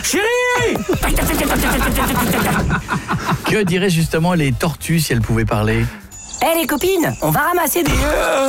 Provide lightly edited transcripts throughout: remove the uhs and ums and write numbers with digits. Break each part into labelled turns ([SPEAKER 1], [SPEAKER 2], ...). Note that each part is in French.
[SPEAKER 1] Chérie!
[SPEAKER 2] Que diraient justement les tortues si elles pouvaient parler?
[SPEAKER 1] Eh les copines, on va ramasser des...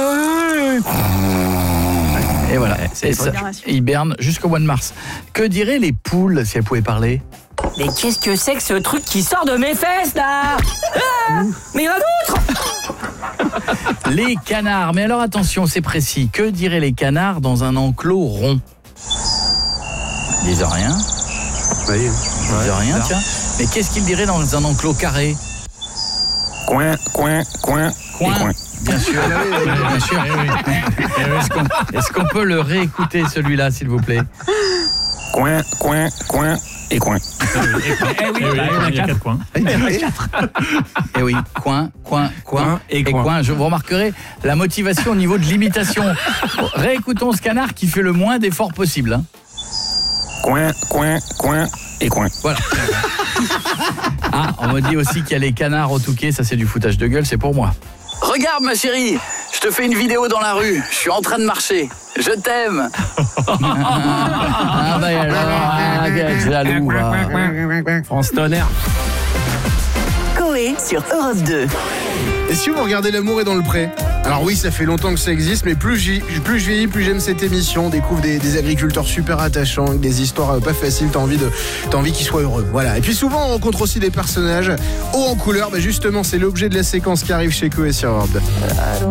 [SPEAKER 2] Et voilà,
[SPEAKER 1] c'est
[SPEAKER 2] ça, ils hibernent jusqu'au mois de mars. Que diraient les poules si elles pouvaient parler?
[SPEAKER 1] Mais qu'est-ce que c'est que ce truc qui sort de mes fesses là? Mais il y en a d'autres!
[SPEAKER 2] Les canards, mais alors attention, c'est précis. Que diraient les canards dans un enclos rond? Ils disent rien.
[SPEAKER 3] Oui.
[SPEAKER 2] Ils disent rien, tiens. Mais qu'est-ce qu'ils diraient dans un enclos carré?
[SPEAKER 3] Coin.
[SPEAKER 2] Coin. Bien sûr, bien sûr. Est-ce qu'on peut le réécouter celui-là, s'il vous plaît?
[SPEAKER 3] Coin et coin.
[SPEAKER 4] Il y a 4 coins.
[SPEAKER 2] Eh oui, coin et coin. Vous remarquerez la motivation au niveau de l'imitation. Réécoutons ce canard qui fait le moins d'efforts possible. Hein.
[SPEAKER 3] Coin et coin.
[SPEAKER 2] Voilà. Ah, on me dit aussi qu'il y a les canards au Touquet, ça c'est du foutage de gueule, c'est pour moi. Regarde ma chérie, je te fais une vidéo dans la rue, je suis en train de marcher, je t'aime. Ah bah alors, quel jaloux.
[SPEAKER 3] France Tonnerre.
[SPEAKER 5] Coé sur Europe 2.
[SPEAKER 6] Et si vous regardez L'amour est dans le pré? Alors oui, ça fait longtemps que ça existe, mais plus je vieillis, plus j'aime cette émission. On découvre des agriculteurs super attachants, avec des histoires pas faciles, t'as envie qu'ils soient heureux. Voilà. Et puis souvent, on rencontre aussi des personnages hauts en couleur. Justement, c'est l'objet de la séquence qui arrive chez Coé sur Europe 2.